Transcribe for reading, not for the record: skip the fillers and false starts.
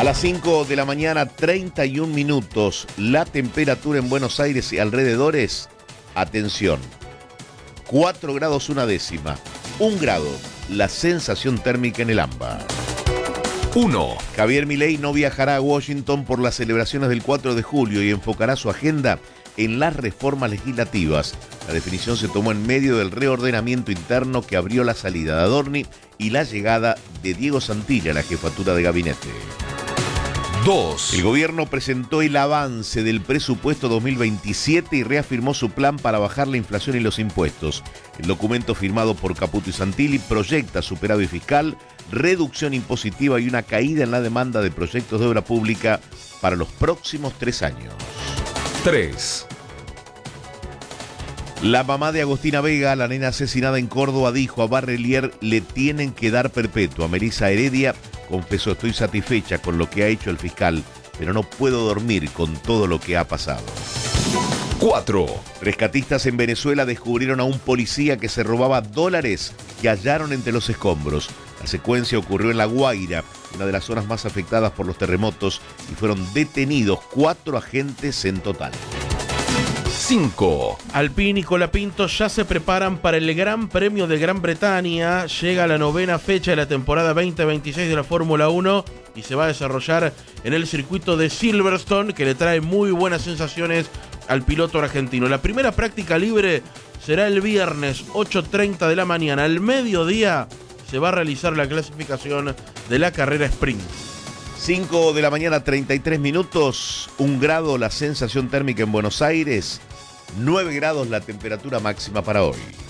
A las 5 de la mañana, 31 minutos, la temperatura en Buenos Aires y alrededores, atención, 4 grados una décima, 1 grado, la sensación térmica en el AMBA. 1. Javier Milei no viajará a Washington por las celebraciones del 4 de julio y enfocará su agenda en las reformas legislativas. La definición se tomó en medio del reordenamiento interno que abrió la salida de Adorni y la llegada de Diego Santilla a la jefatura de gabinete. 2. El gobierno presentó el avance del presupuesto 2027 y reafirmó su plan para bajar la inflación y los impuestos. El documento firmado por Caputo y Santilli proyecta superávit fiscal, reducción impositiva y una caída en la demanda de proyectos de obra pública para los próximos 3 años. 3. La mamá de Agostina Vega, la nena asesinada en Córdoba, dijo a Barrelier: le tienen que dar perpetua. Melissa Heredia confesó: estoy satisfecha con lo que ha hecho el fiscal, pero no puedo dormir con todo lo que ha pasado. 4. Rescatistas en Venezuela descubrieron a un policía que se robaba dólares que hallaron entre los escombros. La secuencia ocurrió en La Guaira, una de las zonas más afectadas por los terremotos, y fueron detenidos 4 agentes en total. 5. Alpine y Colapinto ya se preparan para el Gran Premio de Gran Bretaña. Llega la 9ª fecha de la temporada 2026 de la Fórmula 1 y se va a desarrollar en el circuito de Silverstone, que le trae muy buenas sensaciones al piloto argentino. La primera práctica libre será el viernes 8:30 de la mañana. Al mediodía se va a realizar la clasificación de la carrera sprint. 5 de la mañana, 33 minutos, 1 grado la sensación térmica en Buenos Aires, 9 grados la temperatura máxima para hoy.